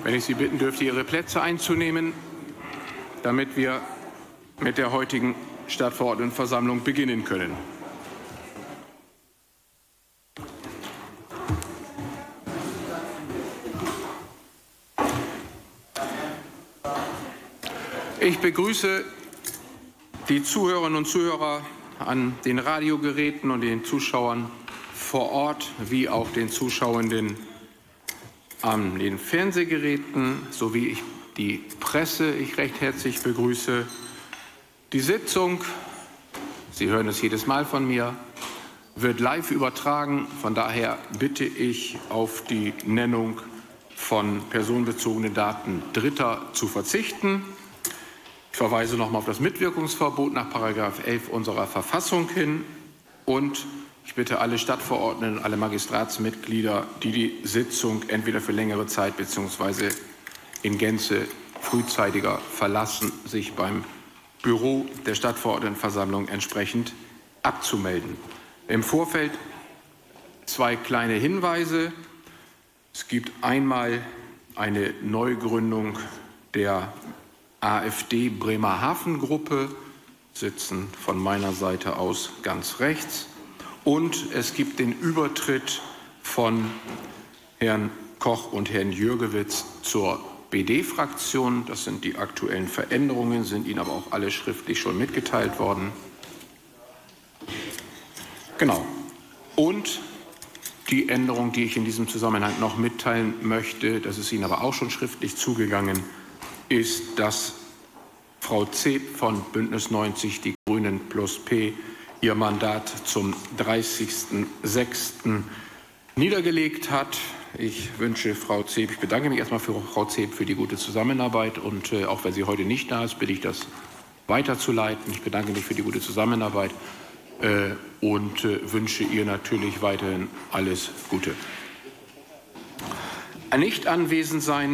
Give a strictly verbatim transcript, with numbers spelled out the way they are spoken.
Wenn ich Sie bitten dürfte, Ihre Plätze einzunehmen, damit wir mit der heutigen Stadtverordnetenversammlung beginnen können. Ich begrüße die Zuhörerinnen und Zuhörer an den Radiogeräten und den Zuschauern vor Ort, wie auch den Zuschauenden an den Fernsehgeräten, sowie ich die Presse ich recht herzlich begrüße. Die Sitzung, Sie hören es jedes Mal von mir, wird live übertragen. Von daher bitte ich, auf die Nennung von personenbezogenen Daten Dritter zu verzichten. Ich verweise noch einmal auf das Mitwirkungsverbot nach Paragraph elf unserer Verfassung hin. Und ich bitte alle Stadtverordneten und alle Magistratsmitglieder, die die Sitzung entweder für längere Zeit bzw. in Gänze frühzeitiger verlassen, sich beim Büro der Stadtverordnetenversammlung entsprechend abzumelden. Im Vorfeld zwei kleine Hinweise. Es gibt einmal eine Neugründung der AfD Bremerhaven-Gruppe, sitzen von meiner Seite aus ganz rechts. Und es gibt den Übertritt von Herrn Koch und Herrn Jürgewitz zur B D-Fraktion. Das sind die aktuellen Veränderungen, sind Ihnen aber auch alle schriftlich schon mitgeteilt worden. Genau. Und die Änderung, die ich in diesem Zusammenhang noch mitteilen möchte, das ist Ihnen aber auch schon schriftlich zugegangen, ist, dass Frau Zeb von Bündnis neunzig Die Grünen plus P ihr Mandat zum dreißigsten sechsten niedergelegt hat. Ich wünsche Frau Zeb, ich bedanke mich erstmal für Frau Zeb für die gute Zusammenarbeit und äh, auch wenn sie heute nicht da ist, bitte ich das weiterzuleiten. Ich bedanke mich für die gute Zusammenarbeit äh, und äh, wünsche ihr natürlich weiterhin alles Gute. Ein nicht anwesend sein